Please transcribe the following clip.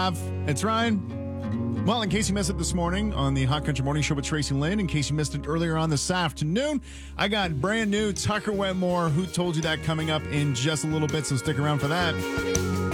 have. It's Ryan. Well, in case you missed it this morning on the Hot Country Morning Show with Tracy Lynn, in case you missed it earlier on this afternoon, I got brand new Tucker Wetmore, Who Told You That, coming up in just a little bit, so stick around for that.